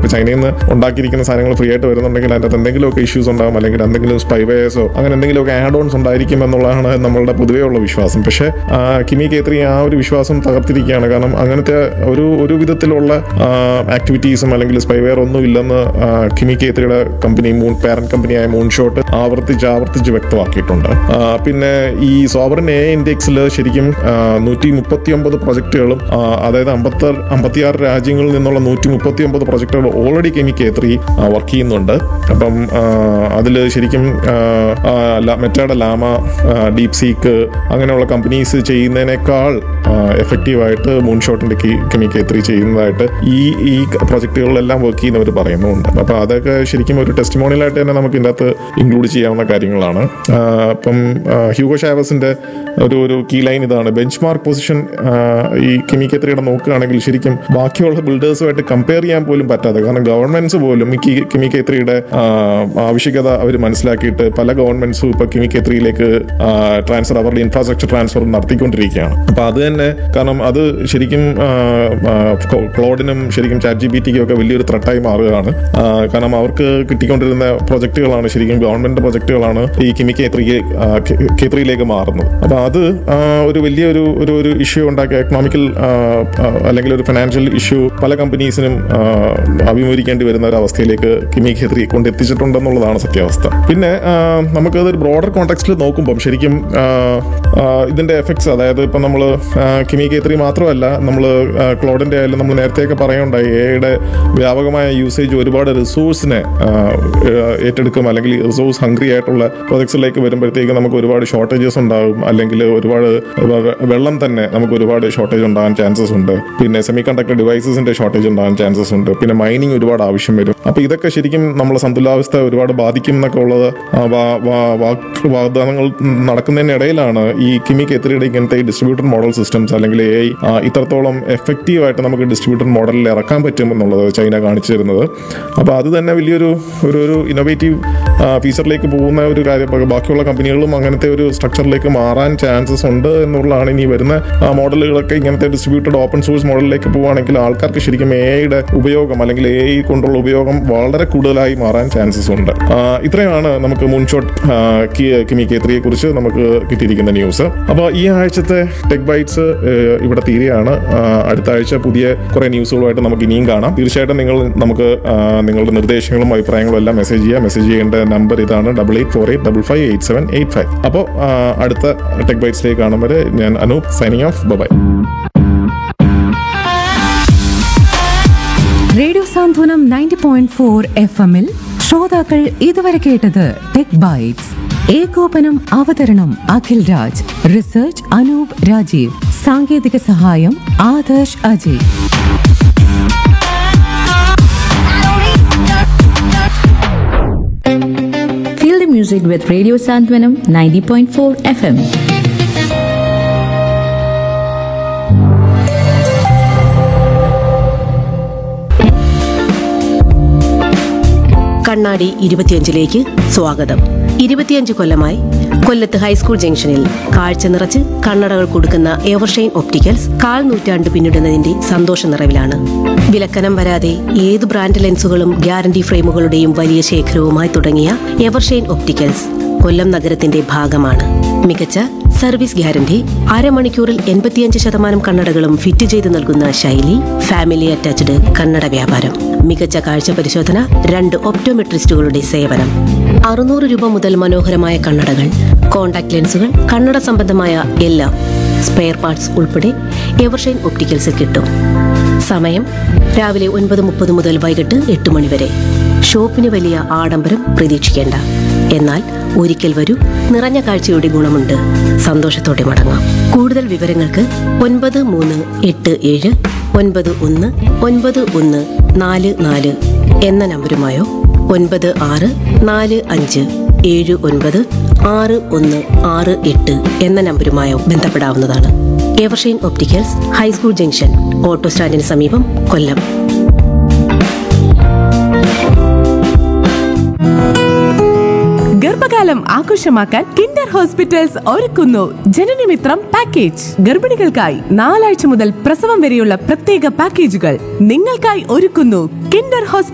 ഇപ്പോൾ ചൈനയിൽ നിന്ന് ഉണ്ടാക്കിയിരിക്കുന്ന സാധനങ്ങൾ ഫ്രീ ആയിട്ട് വരുന്നുണ്ടെങ്കിൽ അതിൻ്റെ അകത്ത് എന്തെങ്കിലുമൊക്കെ ഇഷ്യൂസ് ഉണ്ടാകും, അല്ലെങ്കിൽ എന്തെങ്കിലും സ്പൈവേഴ്സോ അങ്ങനെ എന്തെങ്കിലുമൊക്കെ ആഡ് ഓൺസ് ഉണ്ടായിരിക്കും എന്നുള്ളതാണ് നമ്മളുടെ പൊതുവേ ഉള്ള വിശ്വാസം. പക്ഷേ കിമി K3 ആ ഒരു വിശ്വാസം തകർത്തിരിക്കുകയാണ്. കാരണം അങ്ങനത്തെ ഒരു വിധത്തിലുള്ള ആക്ടിവിറ്റീസും അല്ലെങ്കിൽ സ്പൈവെയർ ഒന്നും ഇല്ലെന്ന് കിമി K3യുടെ കമ്പനി പാരന്റ് കമ്പനിയായ മൂൺഷോട്ട് ആവർത്തിച്ച് വ്യക്തമാക്കിയിട്ടുണ്ട്. പിന്നെ ഈ സോവറിൻ AI ഇൻഡെക്സിൽ ശരിക്കും 139 പ്രൊജക്ടുകളും, അതായത് 56 രാജ്യങ്ങളിൽ നിന്നുള്ള 139 പ്രൊജക്ടുകൾ ഓൾറെഡി കിമി K3 വർക്ക് ചെയ്യുന്നുണ്ട്. അപ്പം അതിൽ ശരിക്കും മെറ്റയുടെ ലാമ, ഡീപ് സീക്ക് അങ്ങനെയുള്ള കമ്പനീസ് ചെയ്യുന്നതിനേക്കാൾ എഫക്റ്റീവായിട്ട് മൂൺഷോട്ടിന്റെ കിമി K3 ചെയ്യുന്നതായിട്ട് ഈ പ്രൊജക്ടുകളിലെല്ലാം വർക്ക് ചെയ്യുന്നവർ പറയുന്നുണ്ട്. അപ്പോൾ അതൊക്കെ ശരിക്കും ഒരു ടെസ്റ്റിമോണിയലായിട്ട് തന്നെ നമുക്ക് ഇതിൻ്റെ അകത്ത് ഇൻക്ലൂഡ് ചെയ്യാവുന്ന കാര്യങ്ങളാണ്. ഇപ്പം ഹ്യൂഗോ ഷാവസിന്റെ ഒരു കീ ലൈൻ ഇതാണ്: ബെഞ്ച് മാർക്ക് പൊസിഷൻ ഈ കിമി K3യുടെ നോക്കുകയാണെങ്കിൽ ശരിക്കും ബാക്കിയുള്ള ബിൽഡേഴ്സുമായിട്ട് കമ്പയർ ചെയ്യാൻ പോലും പറ്റാതെ, കാരണം ഗവൺമെന്റ്സ് പോലും ഈ കിമി K3യുടെ ആവശ്യകത അവർ മനസ്സിലാക്കിയിട്ട് പല ഗവൺമെന്റ്സും ഇപ്പൊ കിമി K3യിലേക്ക് ട്രാൻസ്ഫർ, അവരുടെ ഇൻഫ്രാസ്ട്രക്ചർ ട്രാൻസ്ഫർ നടത്തിക്കൊണ്ടിരിക്കുകയാണ്. അപ്പൊ അത് തന്നെ, കാരണം അത് ശരിക്കും ക്ലോഡിനും ശരിക്കും ChatGPTക്കും ഒക്കെ വലിയൊരു ത്രെട്ടായി മാറുകയാണ്. കാരണം അവർക്ക് കിട്ടിക്കൊണ്ടിരുന്ന പ്രൊജക്ടുകളാണ് ശരിക്കും ഗവൺമെന്റ് പ്രൊജക്ടുകളാണ് ഈ കിമി K3യിലേക്ക് മാറുന്നത്. അപ്പൊ അത് ഒരു വലിയൊരു ഒരു ഇഷ്യൂ ഉണ്ടാക്കിയ എക്കണോമിക്കൽ അല്ലെങ്കിൽ ഒരു ഫിനാൻഷ്യൽ ഇഷ്യൂ പല കമ്പനീസിനും അഭിമുഖീകരിക്കേണ്ടി വരുന്ന ഒരു അവസ്ഥയിലേക്ക് കിമി K3 കൊണ്ടെത്തിച്ചിട്ടുണ്ടെന്നുള്ളതാണ് സത്യാവസ്ഥ. പിന്നെ നമുക്കത് ഒരു ബ്രോഡർ കോണ്ടെക്സ്റ്റിൽ നോക്കുമ്പം ശരിക്കും ഇതിന്റെ എഫക്ട്സ്, അതായത് ഇപ്പം നമ്മൾ കിമി K3 മാത്രമല്ല, നമ്മൾ ക്ലോഡിന്റെ ആയാലും നമ്മൾ നേരത്തെയൊക്കെ പറയുണ്ടായി എയുടെ വ്യാപകമായ യൂസേജ് ഒരുപാട് റിസോഴ്സിനെ ഏറ്റെടുക്കും, അല്ലെങ്കിൽ റിസോഴ്സ് ഹംഗ്രി ആയിട്ടുള്ള പ്രൊജക്ട്സിലേക്ക് വരുമ്പോഴത്തേക്ക് നമുക്ക് ഒരുപാട് ഷോർട്ടേജസ് ഉണ്ടാകും, അല്ലെങ്കിൽ ഒരുപാട് വെള്ളം തന്നെ നമുക്ക് ഒരുപാട് ഷോർട്ടേജ് ഉണ്ടാകാൻ ചാൻസസ് ഉണ്ട്. പിന്നെ സെമി കണ്ടക്ടർ ഡിവൈസസിന്റെ ഷോർട്ടേജ് ഉണ്ടാകാൻ ചാൻസസ് ഉണ്ട്. പിന്നെ മൈനിങ് ഒരുപാട് ആവശ്യം വരും. അപ്പോൾ ഇതൊക്കെ ശരിക്കും നമ്മളെ സന്തുലിതാവസ്ഥ ഒരുപാട് ബാധിക്കും എന്നൊക്കെ ഉള്ളത് വാഗ്ദാനങ്ങൾ നടക്കുന്നതിനിടയിലാണ് ഈ കിമി K3യുടെ ഇങ്ങനത്തെ ഡിസ്ട്രിബ്യൂട്ടഡ് മോഡൽ സിസ്റ്റംസ് അല്ലെങ്കിൽ AI ഇത്രത്തോളം എഫക്റ്റീവായിട്ട് നമുക്ക് ഡിസ്ട്രിബ്യൂട്ടഡ് മോഡലിൽ ഇറക്കാൻ പറ്റും എന്നുള്ളത് ചൈന കാണിച്ചു തരുന്നത്. അപ്പോൾ അത് തന്നെ വലിയൊരു ഒരു ഇന്നോവേറ്റീവ് ഫീച്ചറിലേക്ക് പോകുന്ന ഒരു കാര്യം. ബാക്കിയുള്ള കമ്പനികളും അങ്ങനത്തെ ഒരു സ്ട്രക്ചറിലേക്ക് മാറാൻ ചാൻസസ് ഉണ്ട് എന്നുള്ളതാണ്. ഇനി വരുന്ന മോഡലുകളൊക്കെ ഇങ്ങനത്തെ ഡിസ്ട്രിബ്യൂട്ടഡ് ഓപ്പൺ സോഴ്സ് മോഡലിലേക്ക് പോവുകയാണെങ്കിൽ ആൾക്കാർക്ക് ശരിക്കും AI ഉപയോഗം അല്ലെങ്കിൽ AI കൊണ്ടുള്ള ഉപയോഗം വളരെ കൂടുതലായി മാറാൻ ചാൻസസ് ഉണ്ട്. ഇത്രയാണ് നമുക്ക് മൂൺഷോട്ട് കിമി K3യെ കുറിച്ച് നമുക്ക് കിട്ടിയിരിക്കുന്ന ന്യൂസ്. അപ്പോൾ ഈ ആഴ്ചത്തെ ടെക് ബൈറ്റ്സ് ഇവിടെ തീരെയാണ്. അടുത്ത ആഴ്ച പുതിയ കുറെ ന്യൂസുകളുമായിട്ട് നമുക്ക് ഇനിയും കാണാം. തീർച്ചയായിട്ടും നമുക്ക് നിങ്ങളുടെ നിർദ്ദേശങ്ങളും അഭിപ്രായങ്ങളും എല്ലാം മെസ്സേജ് ചെയ്യുക. മെസ്സേജ് ചെയ്യേണ്ട നമ്പർ ഇതാണ്: 8848558785. അപ്പോൾ അടുത്ത ടെക് ബൈറ്റ്സിലേക്ക് കാണും വരെ ഞാൻ Anoop, signing off. By. Radio സാന്ത്വനം 90.4 FM-ൽ ശ്രോതാക്കൾ ഇതുവരെ കേട്ടത് ടെക് ബൈറ്റ്സ്. ഏകോപനം അവതരണം അഖിൽ രാജ്. റിസർച്ച് അനൂപ് രാജീവ്. സാങ്കേതിക സഹായം Adarsh Ajay. Feel the music with Radio Santwanam 90.4 FM. കണ്ണാടി 25ലേക്ക് സ്വാഗതം. 25 കൊല്ലമായി കൊല്ലത്ത് ഹൈസ്കൂൾ ജംഗ്ഷനിൽ കാഴ്ച നിറച്ച് കണ്ണടകൾ കൊടുക്കുന്ന എവർഷൈൻ ഒപ്റ്റിക്കൽസ് 1/4 നൂറ്റാണ്ട് പിന്നിടുന്നതിന്റെ സന്തോഷ നിറവിലാണ്. വിലക്കനം വരാതെ ഏത് ബ്രാൻഡ് ലെൻസുകളും ഗ്യാരണ്ടി ഫ്രെയിമുകളുടെയും വലിയ ശേഖരവുമായി തുടങ്ങിയ എവർഷൈൻ ഒപ്റ്റിക്കൽസ് കൊല്ലം നഗരത്തിന്റെ ഭാഗമാണ്. മികച്ച സർവീസ് ഗ്യാരണ്ടി, അരമണിക്കൂറിൽ 85% കണ്ണടകളും ഫിറ്റ് ചെയ്ത് നൽകുന്ന ശൈലി, ഫാമിലി അറ്റാച്ച്ഡ് കണ്ണട വ്യാപാരം, മികച്ച കാഴ്ച പരിശോധന, 2 ഒപ്റ്റോമെട്രിസ്റ്റുകളുടെ സേവനം. 600 രൂപ മുതൽ മനോഹരമായ കണ്ണടകൾ, കോൺടാക്ട് ലെൻസുകൾ, കണ്ണട സംബന്ധമായ എല്ലാം സ്പെയർ പാർട്സ് ഉൾപ്പെടെ എവർഷൈൻ ഒപ്റ്റിക്കൽസിൽ കിട്ടും. സമയം രാവിലെ 9:30 മുതൽ വൈകിട്ട് 8 മണി വരെ. ഷോപ്പിന് വലിയ ആഡംബരം പ്രതീക്ഷിക്കേണ്ട. എന്നാൽ ഒരിക്കൽ വരൂ, നിറഞ്ഞ കാഴ്ചയുടെ ഗുണമുണ്ട്. സന്തോഷത്തോടെ മടങ്ങാം. കൂടുതൽ വിവരങ്ങൾക്ക് 9387919144 എന്ന നമ്പരുമായോ 9645796168 എന്ന നമ്പരുമായോ ബന്ധപ്പെടാവുന്നതാണ്. Evershine opticals, high school junction, auto സ്റ്റാൻഡിന് സമീപം, കൊല്ലം. ഗർഭകാലം ആഘോഷമാക്കാൻ കിൻഡർ ഹോസ്പിറ്റൽസ് ഒരുക്കുന്നു ജനനമിത്രം പാക്കേജ്. ഗർഭിണികൾക്കായി 4 ആഴ്ച മുതൽ പ്രസവം വരെയുള്ള പ്രത്യേക പാക്കേജുകൾ നിങ്ങൾക്കായി ഒരുക്കുന്നു കിൻഡർ ഹോസ്പിറ്റൽ.